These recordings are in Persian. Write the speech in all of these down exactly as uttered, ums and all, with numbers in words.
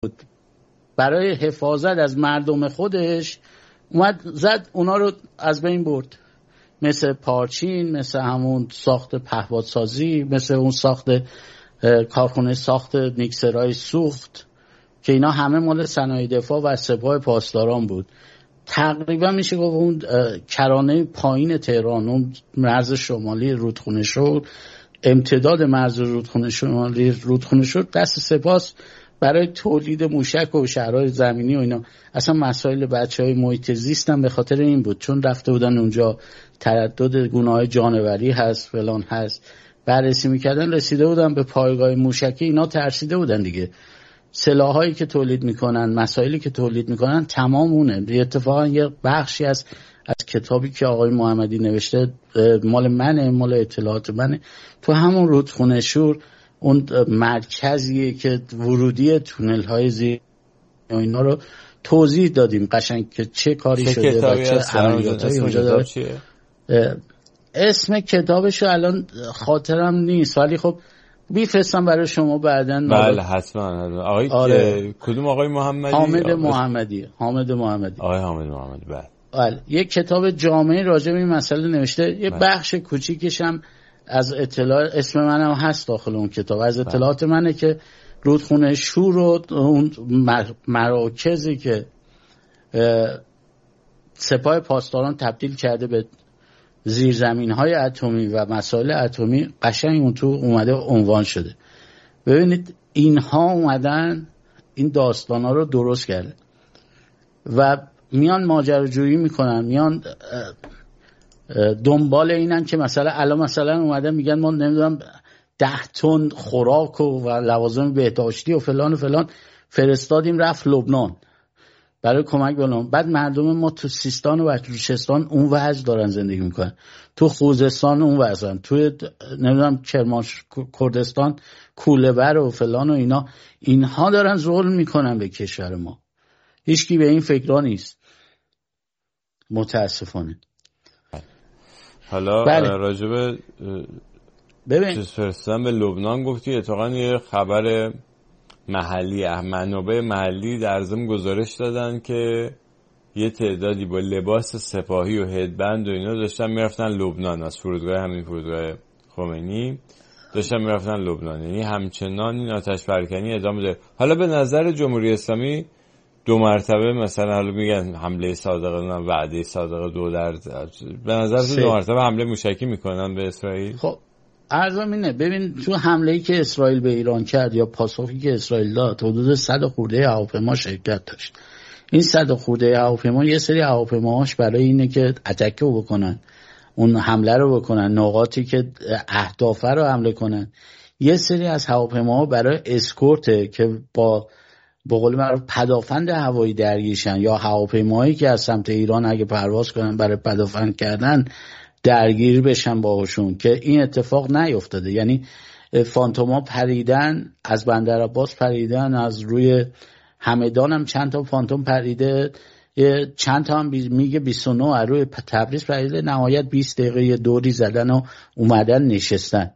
برای حفاظت از مردم خودش اومد زد اونا رو از بین برد، مثل پارچین، مثل همون ساخت پهپادسازی، مثل اون ساخت کارخونه ساخت نیکسرای سوخت که اینا همه مال صنایع دفاع و سپاه پاسداران بود. تقریبا میشه گفت اون کرانه پایین تهران، اون مرز شمالی رودخونه شد، امتداد مرز رودخونه شمالی رودخونه شد، دست سپاس برای تولید موشک و شهرهای زمینی و اینا. اصلا مسائل بچهای محیط زیست هم به خاطر این بود، چون رفته بودن اونجا تردد گونه‌های جانوری هست فلان هست، بررسی میکردن، رسیده بودن به پایگاه موشکی، اینا ترسیده بودن دیگه. سلاحایی که تولید میکنن، مسائلی که تولید میکنن تمام اونه. اتفاقا یه بخشی از از کتابی که آقای محمدی نوشته مال منه، مال اطلاعات منه، تو همون رودخونه شور اون مرکزیه که ورودی تونل های زیر اینا رو توضیح دادیم قشنگ که چه کاری چه شده و چه عملیاتایی اونجا داره. اسم کتابش الان خاطرم نیست ولی خب میفرستم برای شما بعداً. بله حتما. آقای آره. کدوم آقای محمدی؟ حامد محمدی. حامد محمدی. آقای حامد محمدی. بله. بله یک کتاب جامعی راجع به این مسئله نوشته. یه بخش کوچیکش هم از اطلاع، اسم منم هست داخل اون کتاب، از اطلاعات منه که رودخونه شور و اون مراکزی که سپاه پاسداران تبدیل کرده به زیرزمین‌های اتمی و مسائل اتمی، قشنگ اون تو اومده عنوان شده. ببینید اینها اومدن این داستانا رو درست کرده و میان ماجراجویی میکنن، میان دنبال اینن که مثلا الان مثلا اومدن میگن ما نمیدونم ده تن خوراک و, و لوازم بهداشتی و فلان و فلان فرستادیم رفت لبنان برای کمک به لبنان. بعد مردم ما تو سیستان و بلوچستان اون وضع دارن زندگی میکنن، تو خوزستان اون وضعن، تو نمیدونم کرمانش کردستان کوله‌بر و فلان و اینا، اینها دارن ظلم میکنن به کشور ما. هیچکی به این فکرها نیست متاسفانه. حالا بله. راجب ببین چیز فرستن به لبنان گفتی، اتفاقا یه خبر محلی، منابع محلی در ضمن گزارش دادن که یه تعدادی با لباس سپاهی و هدبند و اینا داشتن میرفتن لبنان، از فرودگاه همین فرودگاه خمینی داشتن میرفتن لبنان. یعنی همچنان این آتش پرکنی ادامه داره. حالا به نظر جمهوری اسلامی دو مرتبه مثلا حالا میگن حمله صادقانه، وعده صادقانه دو در به نظر دو مرتبه حمله موشکی میکنن به اسرائیل. خب عرضم اینه، ببین تو حمله‌ای که اسرائیل به ایران کرد یا پاسخی که اسرائیل داد حدود صد خورده هواپیما شرکت داشت. این صد خورده هواپیما یه سری هواپیماهاش برای اینه که اتک رو بکنن، اون حمله رو بکنن، نقاطی که اهداف رو حمله کنن. یه سری از هواپیماها برای اسکورت که با به قول معروف پدافند هوایی درگیرشن، یا هواپیماهایی که از سمت ایران اگه پرواز کنن برای پدافند کردن درگیر بشن باهاشون، که این اتفاق نیفتاده. یعنی فانتوما پریدن، از بندر عباس پریدن، از روی همدان هم چند تا فانتوم پریده، چند تا هم میگه بیست و نه از روی تبریز پریده، نهایت بیست دقیقه دوری زدن و اومدن نشستن.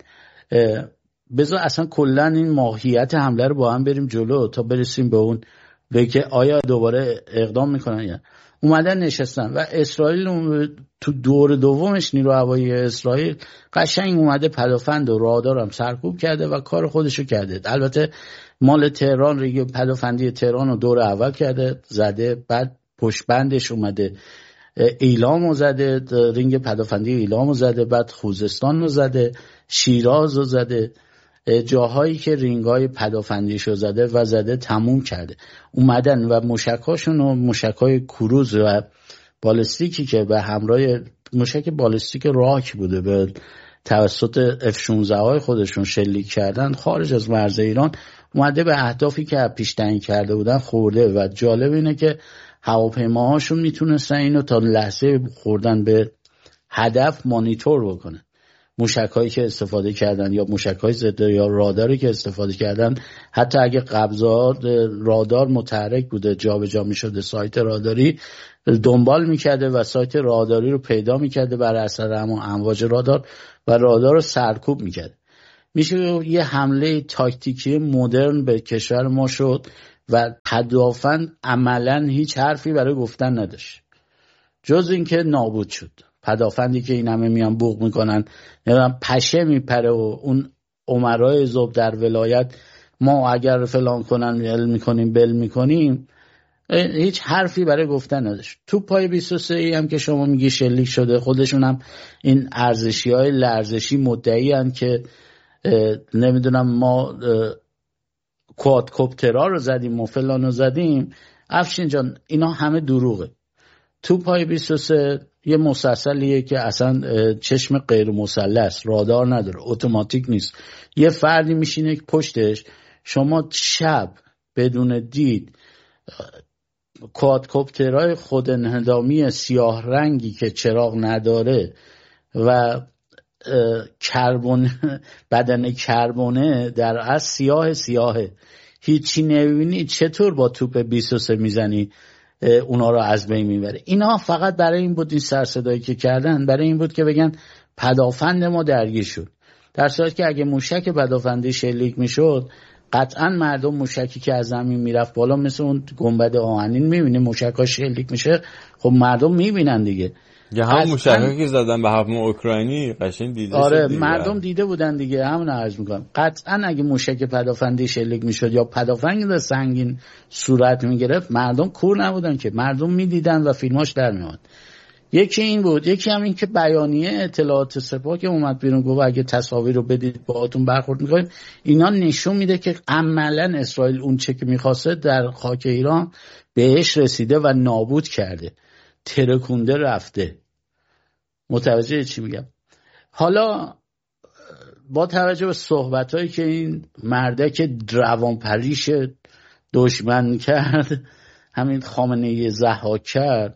بذار اصلا کلن این ماهیت حمله رو با هم بریم جلو تا برسیم به اون به که آیا دوباره اقدام میکنن یا اومدن نشستن. و اسرائیل تو دور دومش نیرو هوایی اسرائیل قشنگ اومده پدافند و رادار هم سرکوب کرده و کار خودشو کرده. البته مال تهران ریگ پدافندی تهران رو دور اول کرده زده، بعد پشت بندش اومده ایلامو زده، رینگ پدافندی ایلامو زده، بعد خوزستان رو زده، شیراز رو زده، جاهایی که رینگای پدافندیشو زده و زده تموم کرده. اومدن و موشکاشون و موشکای کروز و بالستیکی که به همراه موشک بالستیک راک بوده به توسط اف شانزده های خودشون شلیک کردن خارج از مرز ایران، اومده به اهدافی که پیش تعیین کرده بودن خورده. و جالب اینه که هواپیماهاشون میتونستن اینو تا لحظه خوردن به هدف مانیتور بکنن. موشکایی که استفاده کردن یا موشکای ضد یا راداری که استفاده کردن، حتی اگه قبضات رادار متحرک بوده جابجا میشده، سایت راداری دنبال میکرده و سایت راداری رو پیدا میکرده بر اثر همون امواج رادار و رادار رو سرکوب میکرده. میشه یه حمله تاکتیکی مدرن به کشور ما شد و پدافند عملا هیچ حرفی برای گفتن نداشت جز اینکه نابود شد. پدافندی که این همه میان بوق میکنن، پشه میپره و اون امرای زوب در ولایت ما اگر فلان کنن بل میکنیم بل میکنیم، هیچ حرفی برای گفتن نداشت. تو پای بیست و سه ای هم که شما میگی شلیک شده، خودشون هم این ارزشی های لرزشی مدعی هن که نمیدونم ما کوادکوپترها رو زدیم و فلان رو زدیم. افشین جان اینا همه دروغه. تو پای بیست و سه یه مسلسلیه که اصلا چشم غیر مسلح، رادار نداره، اتوماتیک نیست. یه فردی میشینه پشتش، شما شب بدون دید کوادکوپترهای خود انهدامی سیاه رنگی که چراغ نداره و کربن بدن کربونه در اصل سیاه سیاهه، هیچی نمیبینی، چطور با توپ بیست و سه میزنی اونا رو از بین میبره؟ اینا فقط برای این بود، این سرصدایی که کردن برای این بود که بگن پدافند ما درگیر شد، در صورتی که اگه موشک پدافندی شلیک میشد قطعا مردم موشکی که از زمین میرفت بالا مثل اون گنبد آهنین میبینه موشک‌ها شلیک میشه، خب مردم میبینن دیگه. یا هم موشکی که زدن به هواپیما اوکراینی قشنگ دیده شد. آره مردم دیده بودن دیگه، همون عرض میکنم. قطعا اگه موشک پدافندی شلیک میشد یا پدافند سنگین صورت میگرفت، مردم کور نبودن که، مردم میدیدن و فیلماش در میاد. یکی این بود، یکی هم این که بیانیه اطلاعات سپاه که اومد بیرون گفت اگه تصاویر رو بدید باهاتون برخورد میکنیم. اینا نشون میده که عملا اسرائیل اون چه که میخواسته در خاک ایران بهش رسیده و نابود کرده، ترکونده رفته. متوجه چی میگم؟ حالا با توجه به صحبتایی که این مردک روانپریش دشمن کرد، همین خامنه‌ای ضحاک کرد،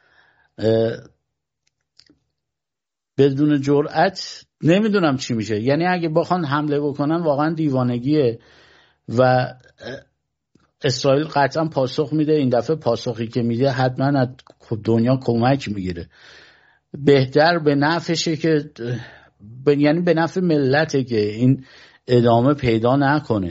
بدون جرأت نمیدونم چی میشه. یعنی اگه بخوان حمله بکنن واقعا دیوانگیه و اسرائیل قطعا پاسخ میده. این دفعه پاسخی که میده حتما از دنیا کمک میگیره. بهتر به نفعشه که ب... یعنی به نفع ملته که این ادامه پیدا نکنه.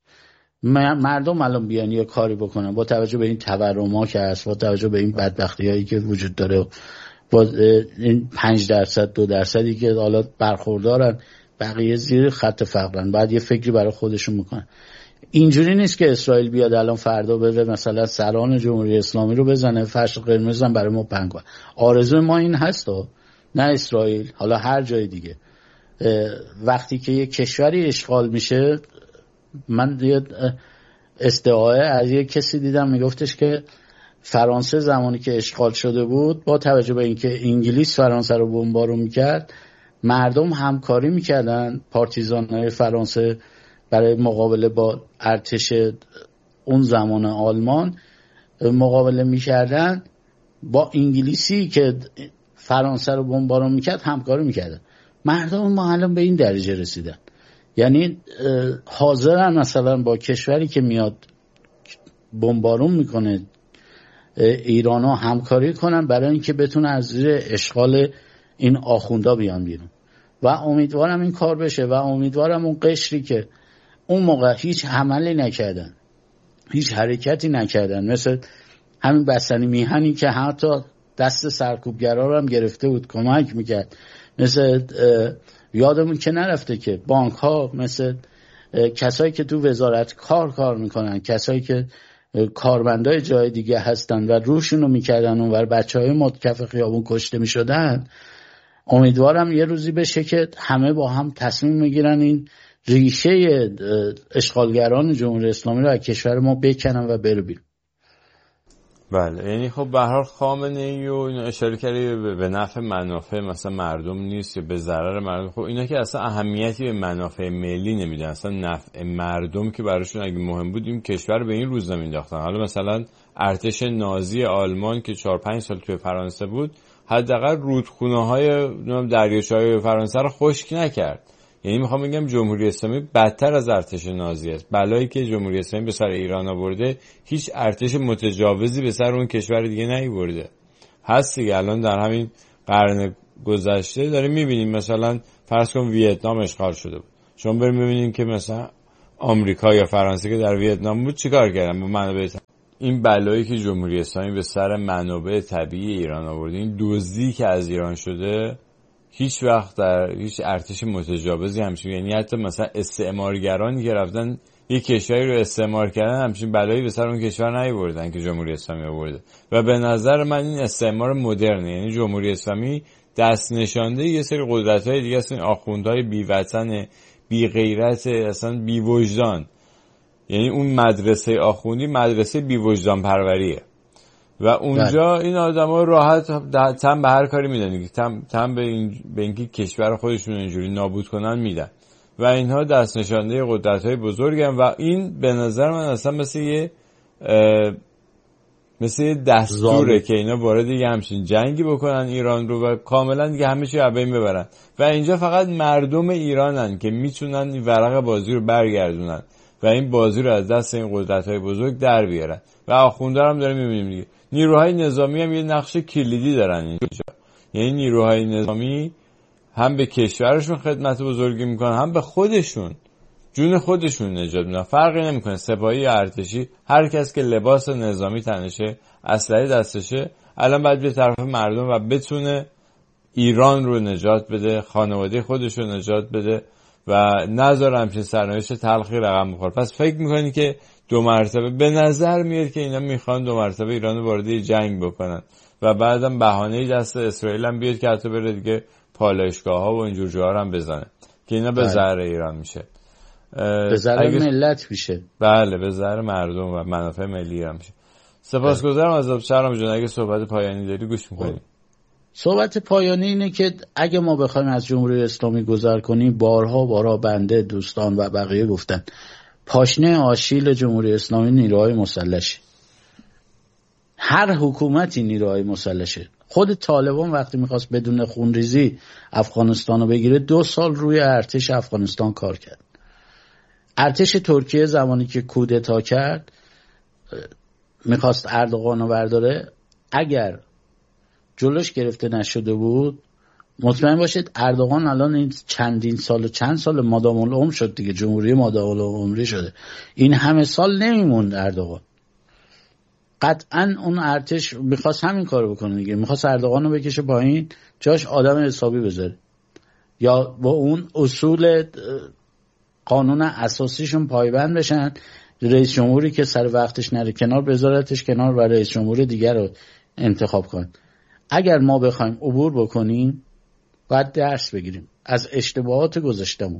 مردم الان بیان یه کاری بکنن با توجه به این تورم‌ها که هست، با توجه به این بدبختی‌هایی که وجود داره، با این پنج درصد دو درصدی که حالا برخوردارن، بقیه زیر خط فقرن، بعد یه فکری برای خودشون میکنن. اینجوری نیست که اسرائیل بیاد الان فردا بره مثلا سران جمهوری اسلامی رو بزنه، فرش قرمز هم برای ما پنگ کنه. آرزوی ما این هست ها. نه اسرائیل، حالا هر جای دیگه وقتی که یه کشوری اشغال میشه، من یه استعاره از یه کسی دیدم میگفتش که فرانسه زمانی که اشغال شده بود، با توجه به اینکه انگلیس فرانسه رو بمبارون میکرد، مردم همکاری میکردن، پارتیزان‌های فرانسه برای مقابله با ارتش اون زمان آلمان مقابله میکردن، با انگلیسی که فرانسه رو بمبارون میکرد همکاری میکردن. مردم ما الان به این درجه رسیدن، یعنی حاضرن مثلا با کشوری که میاد بمبارون میکنه ایرانو همکاری کنن برای اینکه بتونه از زیر اشغال این آخوندا بیان بیرون. و امیدوارم این کار بشه و امیدوارم اون قشری که اون موقع هیچ عملی نکردن، هیچ حرکتی نکردن، مثل همین بستنی میهنی که حتی دست سرکوبگرا رو هم گرفته بود کمک میکرد، مثل یادمون که نرفته که بانک ها، مثل کسایی که تو وزارت کار کار میکنن، کسایی که کارمندای جای دیگه هستن و روشونو میکردن اون ور بچه های متکف خیابون کشته میشدن. امیدوارم یه روزی بشه که همه با هم تصمیم میگیرن این ریشه اشغالگران جمهوری اسلامی رو از کشور ما بکنن و بره بیرون. بله، یعنی خب به هر حال خامنه ای و اینا اشاره کردی به نفع منافع مثلا مردم نیست یا به ضرر مردم. خب اینا که اصلا اهمیتی به منافع ملی نمیدن، اصلا نفع مردم که براشون اگه مهم بود این کشور به این روز نمینداختن. حالا مثلا ارتش نازی آلمان که چهار پنج سال توی فرانسه بود، حداقل رودخونه‌های دریاچه‌های فرانسه رو خشک نکرد. یعنی میخوام بگم جمهوری اسلامی بدتر از ارتش نازی است. بلایی که جمهوری اسلامی به سر ایران آورده هیچ ارتش متجاوزی به سر اون کشور دیگه نیاورده. هست دیگه. الان در همین قرن گذشته داریم میبینیم مثلا فرض کن ویتنام اشغال شده بود، شما بریم ببینیم که مثلا آمریکا یا فرانسه که در ویتنام بود چیکار کردن با منابع طبیعی؟ این بلایی که جمهوری اسلامی به سر منابع طبیعی ایران آورده، این دزدی که از ایران شده، هیچ وقت در هیچ ارتش متجاوزی همچین، یعنی حتی مثلا استعمارگرانی که رفتن یک کشوری رو استعمار کردن همچین بلایی به سر اون کشور نیاوردن که جمهوری اسلامی آورده. و به نظر من این استعمار مدرنه، یعنی جمهوری اسلامی دست نشانده یه سری قدرت‌های دیگه است، این آخوندهای بی‌وطن، بی غیرت، اصلا بی وجدان. یعنی اون مدرسه آخوندی مدرسه بی وجدان پروریه و اونجا این آدما راحت تم به هر کاری میدن دیگه، تم تم به این به اینکه کشور خودشون اینجوری نابود کنن میدن و اینها دست نشانده قدرت‌های بزرگن و این به نظر من اصلا مثل یه مثل یه دستوره که اینا وارد یه همچین جنگی بکنن ایران رو و کاملا دیگه همه چی از بین ببرن و اینجا فقط مردم ایرانن که میتونن این ورق بازی رو برگردونن و این بازی رو از دست این قدرت‌های بزرگ در بیارن. و آخوندها هم داریم می‌بینیم دیگه. نیروهای نظامی هم یه نقش کلیدی دارن اینجا. یعنی نیروهای نظامی هم به کشورشون خدمت بزرگی میکنن، هم به خودشون، جون خودشون نجات میدن. فرقی نمیکنه سپاهی یا ارتشی، هر کس که لباس نظامی تنشه، اسلحه دستشه، الان باید به طرف مردم و بتونه ایران رو نجات بده، خانواده خودش رو نجات بده و نذاره همچین سرنوشت تلخی رقم بخوره. پس فکر میکنی که دو مرتبه به نظر میاد که اینا میخوان دو مرتبه ایران رو وارد جنگ بکنن و بعدم بهانه‌ای دست اسرائیل هم بیاد که حتی بره دیگه پالایشگاه‌ها و اینجور جاها هم بزنه که اینا به ضرر ایران میشه، به ضرر ملت میشه. بله، به ضرر مردم و منافع ملی ایران میشه. سپاسگزارم از شهرام جان. اگه صحبت پایانی داری گوش میکنیم. صحبت پایانی اینه که اگه ما بخوایم از جمهوری اسلامی گذر کنیم، بارها بارها بنده، دوستان و بقیه گفتن پاشنه آشیل جمهوری اسلامی نیروهای مسلحه. هر حکومتی نیروهای مسلحه. خود طالبان وقتی میخواست بدون خونریزی افغانستان رو بگیره، دو سال روی ارتش افغانستان کار کرد. ارتش ترکیه زمانی که کودتا کرد میخواست اردوغان رو برداره، اگر جلوش گرفته نشده بود مطمئن باشید اردوغان الان این چندین سال چند سال مادام العمر شد دیگه، جمهوری مادام العمری شده، این همه سال نمیموند اردوغان. قطعا اون ارتش میخواست همین کارو بکنه دیگه، میخواست اردوغان رو بکشه پایین، جاش آدم حسابی بذاره یا با اون اصول قانون اساسیشون پایبند بشن. رئیس جمهوری که سر وقتش نره کنار، بذارتش کنار و رئیس جمهور دیگر رو انتخاب کن. اگر ما بخوایم عبور بکنیم باید درس بگیریم از اشتباهات گذشتمون،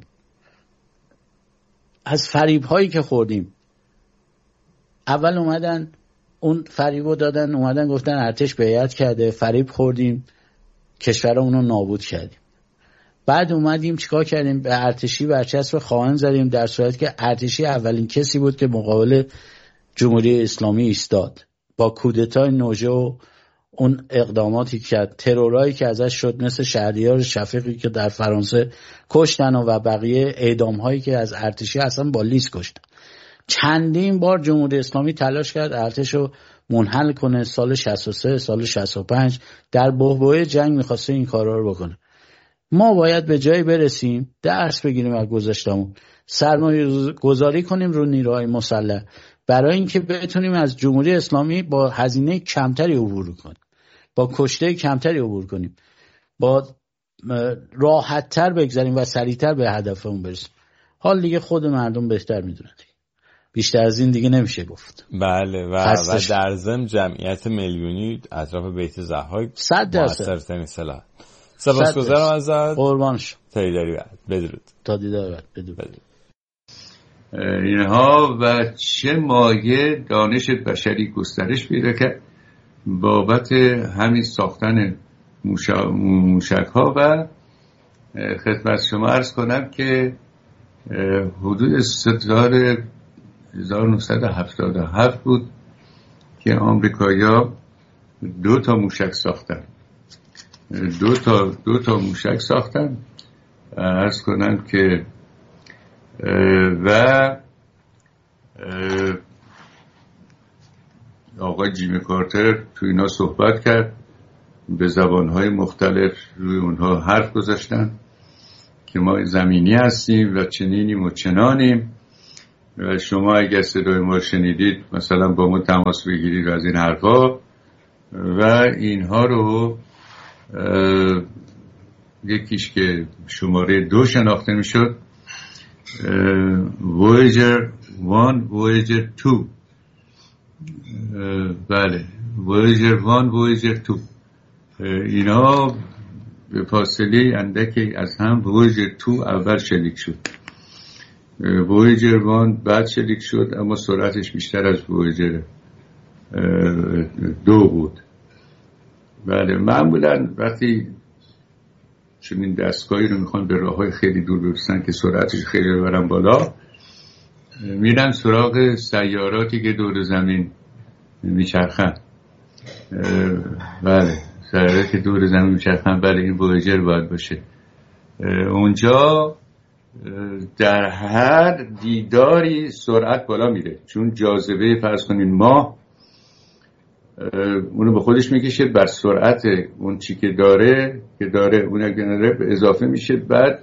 از فریب هایی که خوردیم. اول اومدن اون فریبو دادن، اومدن گفتن ارتش بیعت کرده، فریب خوردیم، کشورمون رو نابود کردیم. بعد اومدیم چیکار کردیم؟ به ارتشی برچسب خائن زدیم، در صورتی که ارتشی اولین کسی بود که مقابل جمهوری اسلامی ایستاد با کودتای نوژه و اون اقداماتی که ترورایی که ازش شد، مثل شهریار شفیقی که در فرانسه کشتن و بقیه اعدام هایی که از ارتشی اصلا با لیست کشتن. چندین بار جمهوری اسلامی تلاش کرد ارتش رو منحل کنه. سال شصت و سه، سال شصت و پنج در بحبوحه جنگ میخواسته این کارا رو بکنه. ما باید به جایی برسیم درس بگیریم از گذشتمون، سرمایه گذاری کنیم رو نیروهای مسلح برای اینکه بتونیم از جمهوری اسلامی با هزینه کمتری عبور کنیم، با کشته کمتری عبور کنیم، با راحت‌تر بگذریم و سریعتر به هدفمون برسیم. حال دیگه خود مردم بهتر میدونن، بیشتر از این دیگه نمیشه گفت. بله و, و در ضمن جمعیت میلیونی اطراف بیت ضحاک صد درصد موثرترین سلاح. سپاسگزارم ازت. قربان شم. تا دیداری بعد. بدرود. تا دیدار بعد. بدرود. بدرود. اینها و چه مایه دانش بشری گسترش پیدا کرد بابت همین ساختن موشک ها. و خدمت شما عرض کنم که حدود سال هزار و نهصد و هفتاد و هفت بود که آمریکایی‌ها دو تا موشک ساختن دو تا دو تا موشک ساختن عرض کنم که و آقای جیمی کارتر تو اینا صحبت کرد، به زبانهای مختلف روی اونها حرف گذاشتن که ما زمینی هستیم و چنینیم و چنانیم و شما اگر صدای ما شنیدید مثلا با ما تماس بگیرید از این حرفا و اینها رو یکیش که شماره دو شناخته میشد Voyager one Voyager two بله Voyager one Voyager two اینا به فاصله اندکی از هم Voyager two اول شلیک شد Voyager one بعد شلیک شد اما سرعتش بیشتر از Voyager دو بود. بله معمولا وقتی چنین دستگاهی رو میخوان به راههای خیلی دور برسن که سرعتش خیلی ببرن بالا میرن سراغ سیاراتی که دور زمین میچرخن. بله سیاراتی که دور زمین میچرخن بله این Voyager باید باشه. اونجا در هر دیداری سرعت بالا میره چون جاذبه فرض کنین ماه اونو به خودش میکشه بر سرعت اون چی که داره که داره اون اگر اضافه میشه بعد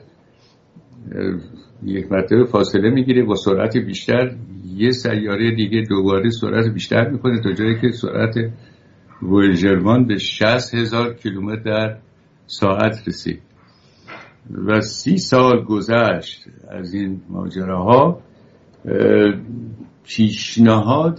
یک مرتبه فاصله میگیره با سرعت بیشتر یه سیاره دیگه دوباره سرعت بیشتر میکنه تا جایی که سرعت Voyager one به شصت هزار کیلومتر در ساعت رسید و سی سال گذشت از این ماجراها. پیشنهاد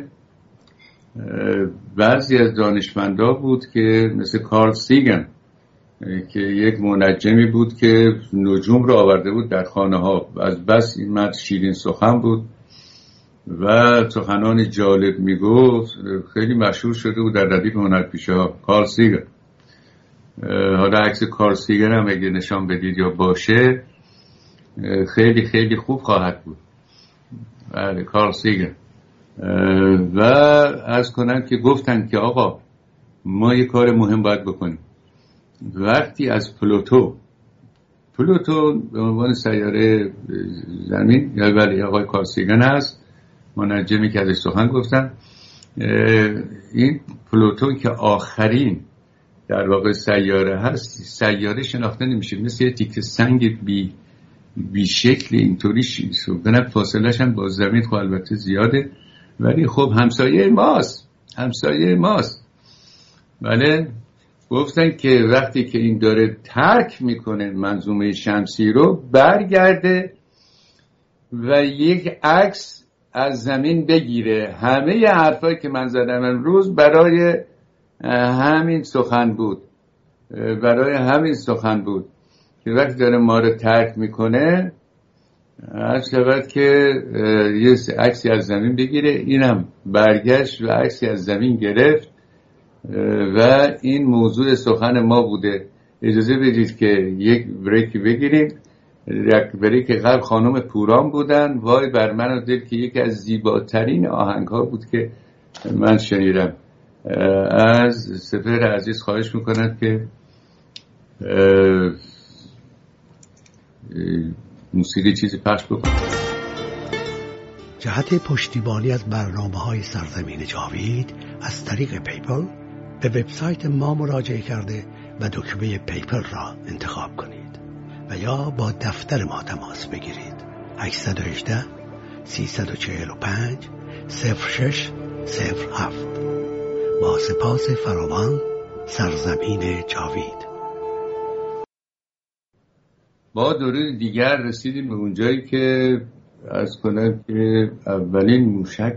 بعضی از دانشمندا بود که مثل کارل سیگن که یک منجمی بود که نجوم رو آورده بود در خانه ها از بس این مرد شیرین سخن بود و سخنان جالب میگفت خیلی مشهور شده بود در ردیف هنرپیشه ها کارل سیگن. حالا عکس کارل سیگن هم اگه نشان بدید یا باشه خیلی خیلی خوب خواهد بود. بله کارل سیگن. و از کنم که گفتن که آقا ما یه کار مهم باید بکنیم. وقتی از پلوتو پلوتو به عنوان سیاره زمین یا ولی آقای کارل سیگن هست منجمی که ازش سخن گفتن این پلوتو که آخرین در واقع سیاره هست سیاره شناخته نمیشه مثل یه تیکه سنگ بی بی شکل اینطوری شد فاصله‌اش هم با زمین خب البته زیاده ولی خب همسایه ماست همسایه ماست. بله گفتن که وقتی که این داره ترک میکنه منظومه شمسی رو برگرده و یک عکس از زمین بگیره. همه حرفایی که من زدم امروز برای همین سخن بود برای همین سخن بود که وقتی داره ما رو ترک میکنه هر شود که یه عکسی از زمین بگیره. اینم برگشت و عکسی از زمین گرفت و این موضوع سخن ما بوده. اجازه بدید که یک بریک بگیریم. یک بریک قبل خانم پوران بودن وای بر من و دل که یکی از زیباترین آهنگ ها بود که من شنیدم. از سپهر عزیز خواهش میکنم که موسیقی چیزی پخش بکنم. جهت پشتیبانی از برنامه‌های سرزمین جاوید از طریق پیپل به وبسایت ما مراجعه کرده و دکمه پیپل را انتخاب کنید و یا با دفتر ما تماس بگیرید. هشت یک هشت سه چهار پنج صفر شش صفر هفت. با سپاس فراوان سرزمین جاوید. با دوره دیگر رسیدیم به اونجایی که از کنم که اولین موشک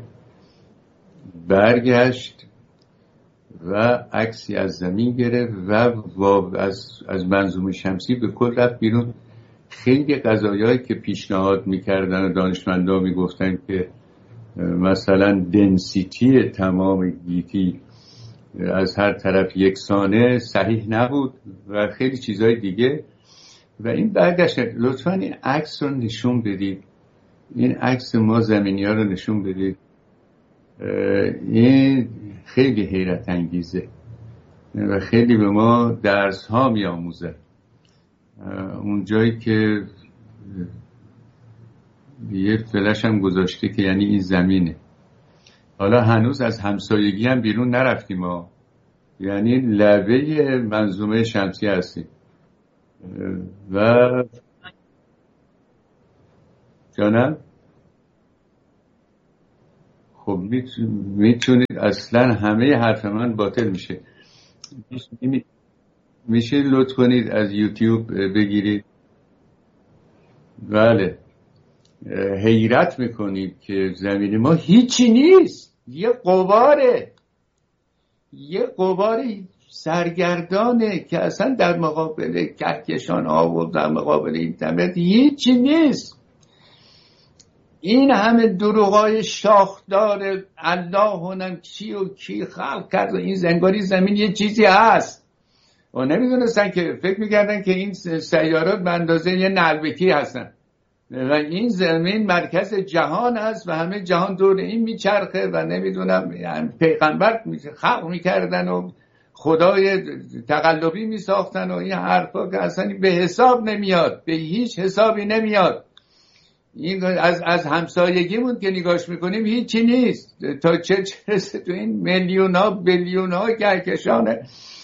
برگشت و عکسی از زمین گرفت و از از منظومه شمسی به کل رفت بیرون. خیلی قضایایی که پیشنهاد میکردن و دانشمندا میگفتن که مثلا دنسیتی تمام گیتی از هر طرف یکسانه صحیح نبود و خیلی چیزهای دیگه. و این برگشت لطفاً این عکس رو نشون بدید. این عکس ما زمینی ها رو نشون بدید. این خیلی حیرت انگیزه و خیلی به ما درس ها می آموزه. اون جایی که یه فلش هم گذاشته که یعنی این زمینه. حالا هنوز از همسایگی هم بیرون نرفتیم ما، یعنی لبه منظومه شمسی هستیم و جانم خب میتونید اصلا همه حرف من باطل میشه. میشه لطف کنید از یوتیوب بگیرید. بله حیرت میکنید که زمین ما هیچی نیست، یه غباره، یه غبار سرگردانه که اصلا در مقابل کهکشان ها و در مقابل اینترنت هیچی نیست. این همه دروغای شاخدار الله هنم چی و کی خلق کرد و این زنگاری زمین یه چیزی هست و نمیدونستن که فکر میکردن که این سیارات به اندازه یه نلبکی هستن و این زمین مرکز جهان است و همه جهان دور این میچرخه و نمیدونم یعنی پیغمبر خلق میکردن و خدای تقلبی میساختن و این حرفا که اصلا به حساب نمیاد، به هیچ حسابی نمیاد. این از از همسایگیمون که نگاش میکنیم هیچی نیست تا چه چرسه تو این میلیون ها بیلیون ها کهکشانه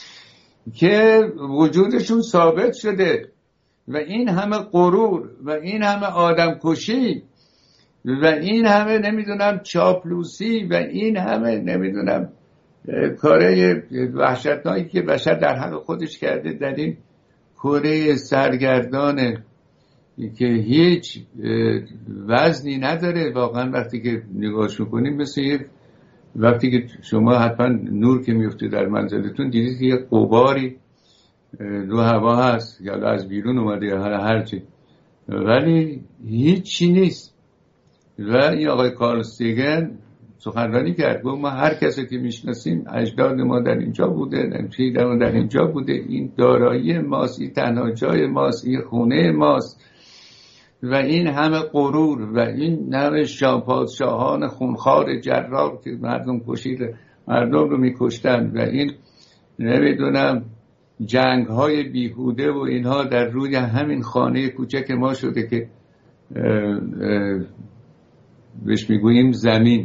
که وجودشون ثابت شده و این همه غرور و این همه آدم کشی و این همه نمیدونم چاپلوسی و این همه نمیدونم کاره وحشتناکی که بشر در حق خودش کرده در این کره سرگردانه که هیچ وزنی نداره. واقعا وقتی که نگاهش میکنیم مثل یک وقتی که شما حتما نور که میفته در منزلتون دیدید که یک غباری رو هوا هست یا از بیرون اومده یا هر چی، ولی هیچی نیست. و این آقای کارل سیگن سخنرانی کرد، گفت ما هر کسی که میشناسیم اجداد ما در اینجا بوده، نمیشه ما در اینجا بوده، این دارایی ماست، این تنها جای ماست، این خونه ماست و این همه غرور و این همه پادشاهان خونخوار جرار که مردم کشیده مردم رو میکشتن و این نمیدونم جنگ های بیهوده و اینها در روی همین خانه کوچک ما شده که اه اه بهش میگوییم زمین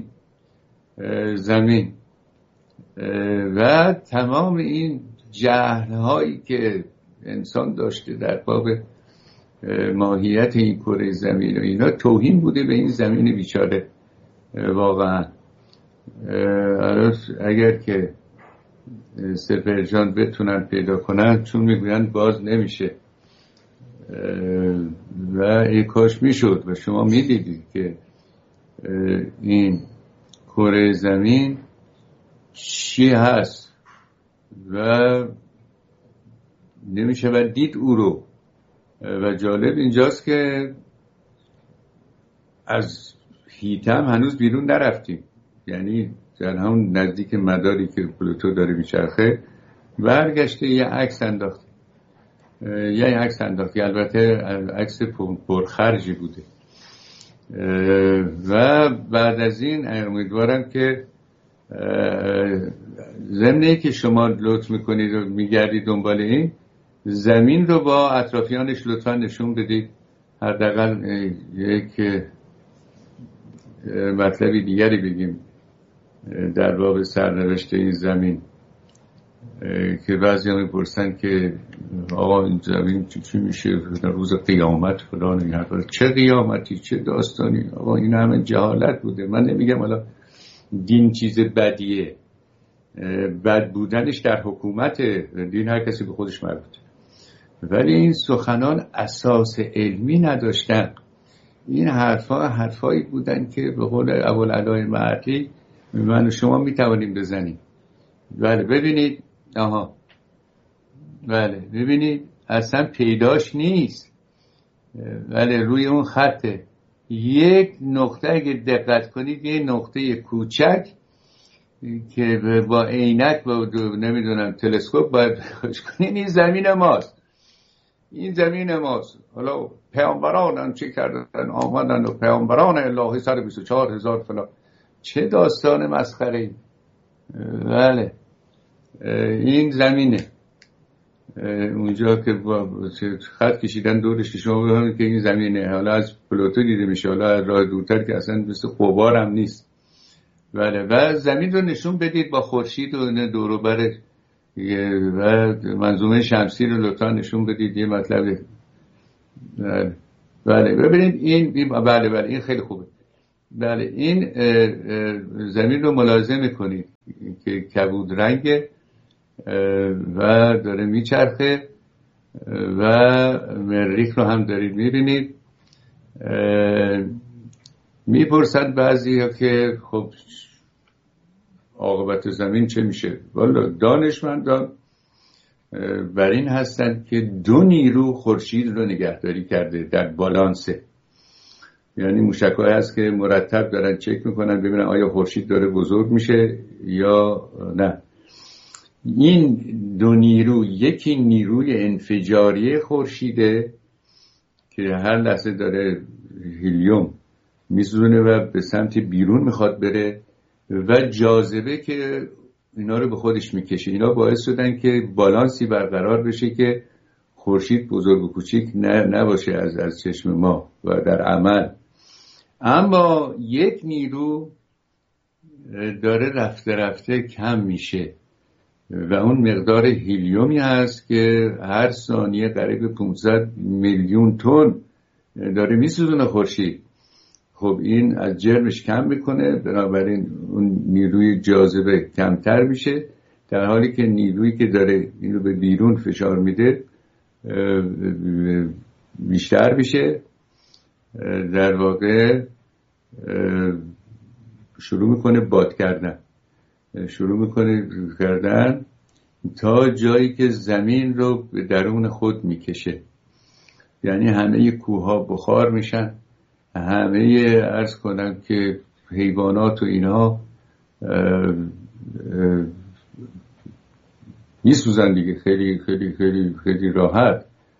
زمین و تمام این جهل هایی که انسان داشته در باب ماهیت این کره زمین و اینا توهین بوده به این زمین بیچاره. واقعا اگر که سپرجان بتونن پیدا کنن چون میگوین باز نمیشه و این کاش میشد و شما میدیدید که این کره زمین چی هست و نمیشه و دید او رو. و جالب اینجاست که از هیتم هنوز بیرون نرفتیم، یعنی در همون نزدیک مداری که پلوتو داره میچرخه برگشته یه عکس انداخت یه عکس انداخت البته عکس پرخرجی بوده و بعد از این امیدوارم که ضمنی که شما لطف میکنید و میگردید دنبال این زمین رو با اطرافیانش لطفا نشون بدید، حداقل یک مطلبی دیگری بگیم در باب سرنوشت این زمین که بعضی هم میپرسن که آقا این زمین چی میشه روز قیامت فلان این حرفا. چه قیامتی چه داستانی آقا، این همه جهالت بوده. من نمیگم حالا دین چیز بدیه، بد بودنش در حکومت دین هر کسی به خودش مربوطه، ولی این سخنان اساس علمی نداشتن. این حرفا حرفایی بودن که به قول ابوالعلای معدی من و شما میتوانیم بزنیم. بله ببینید، آها بله ببینید اصلا پیداش نیست، ولی روی اون خطه یک نقطه اگه دقت کنید یه نقطه کوچک که با عینک با نمیدونم تلسکوپ باید خوش کنید این زمین ماست، این زمین ماست. حالا پیامبران هم چه کردن؟ آمدن و پیامبران الهی سر بیست و چهار هزار فلان. چه داستان مسخره. بله این زمینه اونجا که با خط کشیدن دورش که شما ببینید که این زمینه. حالا از پلوتو دیده میشه، حالا از راه دورتر که اصلا مثل غبار هم نیست. بله و زمین رو نشون بدید با خورشید و دور و بر و منظومه شمسی رو لطفا نشون بدید. یه مطلب بله ببینید این بله بله این خیلی خوبه. بله، این زمین رو ملاحظه میکنید که کبود رنگه و داره میچرخه و مریخ رو هم دارید میبینید. میپرسند بعضی ها که خب عاقبت زمین چه میشه؟ والا دانشمندان بر این هستند که دو نیرو خورشید رو نگهداری کرده در بالانسه. یعنی موشک‌هایی هست که مرتب دارن چک میکنن ببینن آیا خورشید داره بزرگ میشه یا نه. این دو نیرو، یکی نیروی انفجاری خورشیده که هر لحظه داره هیلیوم میسوزونه و به سمت بیرون میخواد بره، و جاذبه که اینا رو به خودش میکشه. اینا باعث شدن که بالانسی برقرار بشه که خورشید بزرگ و کوچیک نباشه از از چشم ما و در عمل. اما یک نیرو داره رفته رفته کم میشه و اون مقدار هیلیومی هست که هر ثانیه قریب پانصد میلیون تن داره میسوزونه خورشید. خب این از جرمش کم میکنه، بنابراین اون نیروی جاذبه کمتر میشه، در حالی که نیرویی که داره اینو به بیرون فشار میده بیشتر میشه. در واقع شروع میکنه باد کردن شروع میکنه کردن تا جایی که زمین رو به درون خود میکشه. یعنی همه کوهها بخار میشن، همه عرض کنم که حیوانات و اینها میسوزن دیگه، خیلی خیلی خیلی خیلی راحت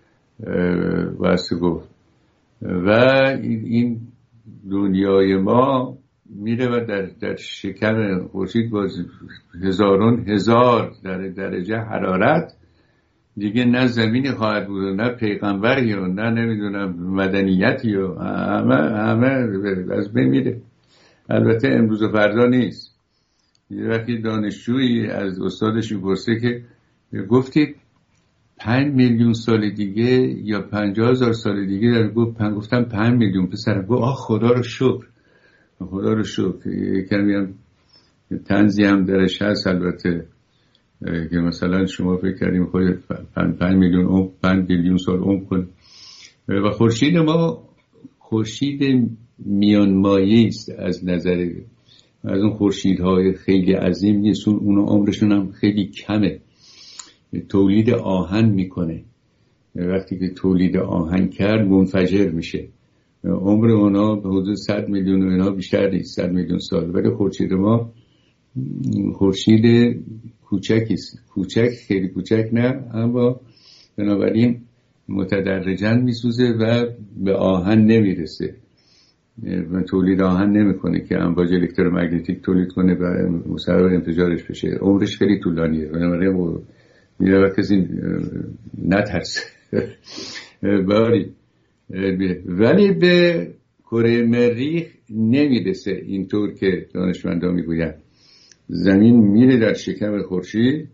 واسه گفت. و این دنیای ما میره و در, در شکم خورشید با هزارون هزار در درجه حرارت دیگه نه زمینی خواهد بود و نه پیغمبری و نه نمیدونم مدنیتی و همه همه از بین میره. البته امروز و فردا نیست. یه وقتی دانشجویی از استادش میپرسه که گفتید پنج میلیون سال دیگه یا پنجاه هزار سال دیگه در گفت پنج گفتم پنج میلیون پسرم گفت آه خدا رو شکر خدا رو شکر. کمی هم طنزی هم درش هست البته که مثلا شما فکر کردیم خود پنج میلیون عمر پنج میلیون سال عمر کنه و خورشید ما خورشید میانمایه است از نظر از اون خورشیدهای خیلی عظیم نیست. اون عمرشون هم خیلی کمه، تولید آهن میکنه. وقتی که تولید آهن کرد منفجر میشه. عمر اونا به حدود صد میلیون و اینا بیشتر نیست، صد میلیون سال. ولی خورشید ما خورشید کوچکی است، کوچک خیلی کوچک نه، اما بنابراین متدرجاً میسوزه و به آهن نمیرسه و تولید آهن نمیکنه که امواج الکترومگنتیک تولید کنه و مسبب انفجارش بشه. عمرش خیلی طولانیه، بنابراین میره کسی نترسه باری. ولی به کره مریخ نمیرسه اینطور که دانشمندان میگویند. زمین میره در شکم خورشید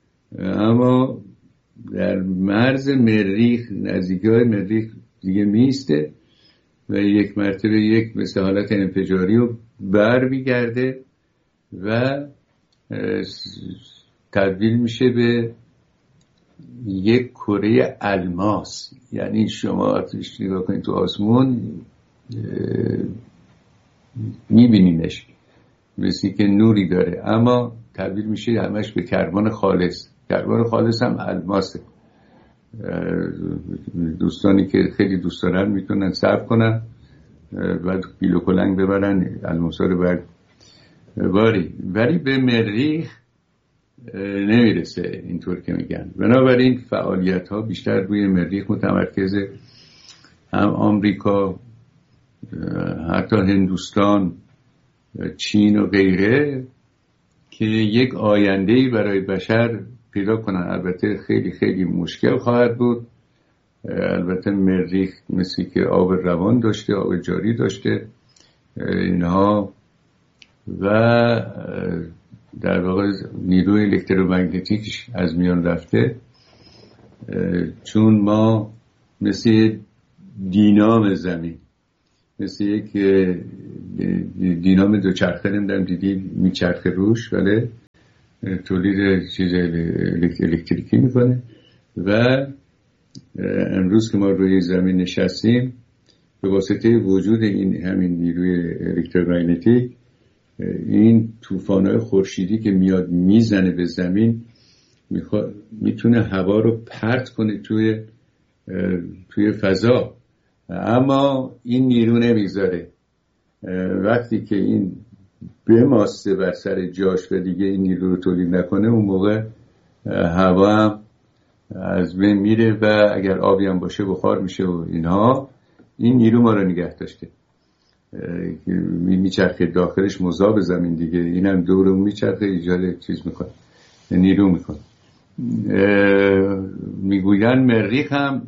اما در مرز مریخ نزدیکای مریخ دیگه میسته و یک مرتبه یک مثل حالت انفجاری رو بر میگرده و تبدیل میشه به یک کره الماس. یعنی شما آتش نگاه کنید تو آسمون میبینینش مثل که نوری داره، اما تبدیل میشه همش به کربن خالص. کربن خالص هم الماسه. دوستانی که خیلی دوست دارن میتونن صبر کنن و بیل و کلنگ ببرن الماسا رو بر باری، ولی به مریخ نمیرسه اینطور که میگن. بنابراین فعالیت ها بیشتر روی مریخ متمرکزه. هم آمریکا، حتی هندوستان، چین و غیره که یک آینده‌ای برای بشر پیدا کنن. البته خیلی خیلی مشکل خواهد بود. البته مریخ مثل که آب روان داشته، آب جاری داشته اینها، و در واقع نیروی الکترومگنتیکش از میان رفته، چون ما مثل دینام زمین مثل یک دینام دوچرخه نمیدونم دیدی میچرخه روش، ولی تولید چیز الکتریکی میکنه. و امروز که ما روی زمین نشستیم به واسطه وجود این همین نیروی الکترومغناطیسی، این طوفان‌های خورشیدی که میاد میزنه به زمین میتونه هوا رو پرت کنه توی توی فضا، اما این نیرو نمیذاره. وقتی که این بماسته بر سر جاش و دیگه این نیرو رو تولید نکنه، اون موقع هوا هم از بین میره و اگر آبی هم باشه بخار میشه و اینها. این نیرو ما رو نگه داشته، میچرخه داخلش مذاب زمین دیگه، این هم دور اون میچرخه، ایجاد چیز میکنه، نیرو میکنه. میگوین مریخ هم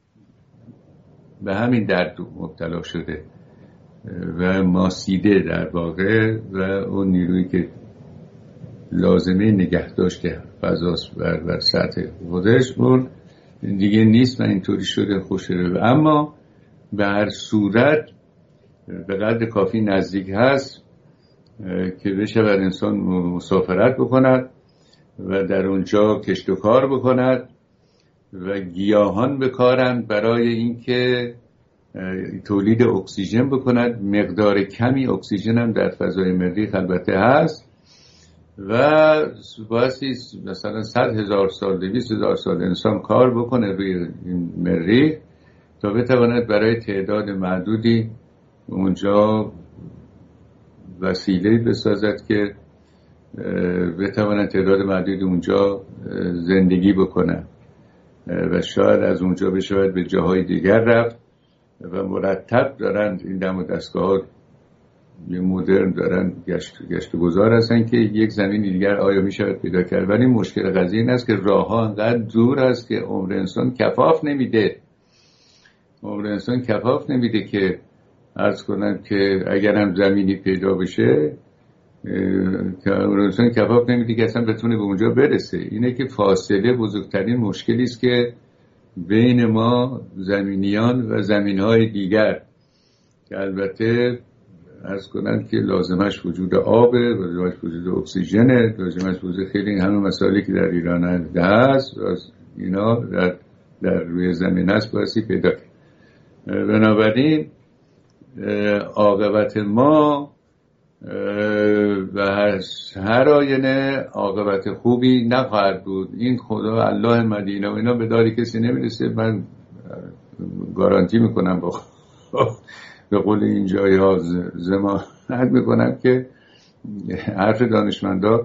به همین درد مبتلا شده و ماسیده در واقع، و اون نیرویی که لازمه نگه داشته فضاست بر, بر سطح خودش اون دیگه نیست و اینطوری شده خوشره. اما به هر صورت به قدر کافی نزدیک هست که بشه بر انسان مسافرت بکند و در اونجا کشت و کار بکند و گیاهان بکارند برای اینکه تولید اکسیژن بکند. مقدار کمی اکسیژن هم در فضای مریخ البته هست و باعثی مثلا صد هزار سال دویست هزار سال انسان کار بکنه روی این مریخ تا بتواند برای تعداد معدودی اونجا وسیله‌ای بسازد که بتواند تعداد معدودی اونجا زندگی بکنه و شاید از اونجا بشود به جاهای دیگر رفت و مرتب دارن این دم و دستگاه مدرن دارن گشت گشت گذار هستن که یک زمین دیگر آیا میشود پیدا کرد. ولی مشکل قضیه این است که راه ها انقدر دور است که عمر انسان کفاف نمیده عمر انسان کفاف نمیده که عرض کنم که اگر هم زمینی پیدا بشه که عمر انسان کفاف نمیده که اصلا بتونه به اونجا برسه. اینه که فاصله بزرگترین مشکلی است که بین ما زمینیان و زمینهای دیگر، که البته عرض کنم که لازمش وجود آبه، لازمش وجود اکسیژنه، لازمش وجود خیلی همه مسائلی که در ایران هست اینا در, در روی زمین هست باعثی پیدا کرد. بنابراین عاقبت ما و هر, هر آینه عاقبت خوبی نخواهد بود. این خدا الله مدینه و اینا به داری کسی نمیرسه. من گارانتی میکنم با به قول این جایی ها ضمانت میکنم که حرف دانشمندا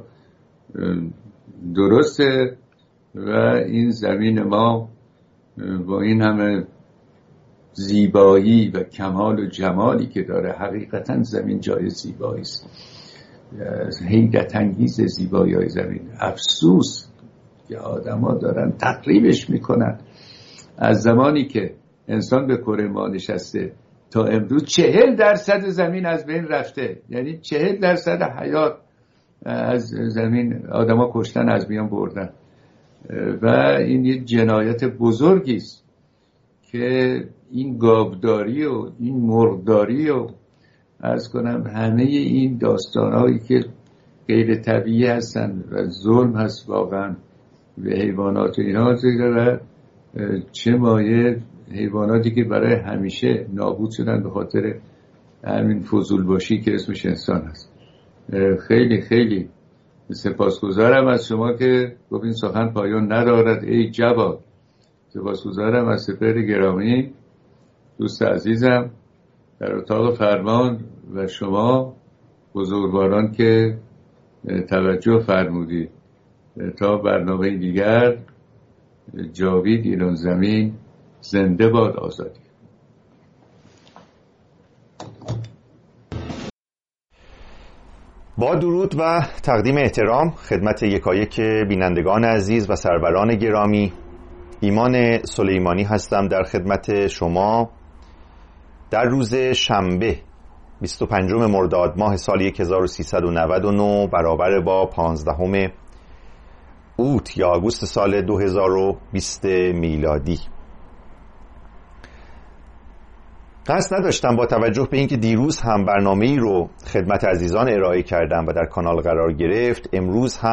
درسته و این زمین ما با این همه زیبایی و کمال و جمالی که داره، حقیقتا زمین جای زیبایی است، حیرت انگیز زیبایی های زمین. افسوس که آدم ها دارن تقریبش میکنن. از زمانی که انسان به کره ما نشسته تا امروز چهل درصد زمین از بین رفته، یعنی چهل درصد حیات از زمین آدم ها کشتن، از میان بردن و این یک جنایت بزرگی است که این گاوداری و این مرغداری و عرض کنم همه این داستانهایی که غیر طبیعی هستن و ظلم هست واقعا به حیوانات و اینها، و چه مایه حیواناتی که برای همیشه نابود شدن به خاطر همین فضول باشی که اسمش انسان هست. خیلی خیلی سپاسگزارم از شما که گفتین سخن پایان ندارد ای جواد. سپاسگزارم از سپهر گرامی، دوست عزیزم در اتاق فرمان و شما بزرگواران که توجه فرمودید. تا برنامه دیگر، جاوید ایران زمین، زنده باد آزادی. با درود و تقدیم احترام خدمت یکایک بینندگان عزیز و سروران گرامی، ایمان سلیمانی هستم در خدمت شما در روز شنبه بیست و پنجم مرداد ماه سال هزار و سیصد و نود و نه برابر با پانزدهم اوت یا آگوست سال دو هزار و بیست میلادی. قصد نداشتم با توجه به اینکه دیروز هم برنامه‌ای رو خدمت عزیزان ارائه کردم و در کانال قرار گرفت، امروز هم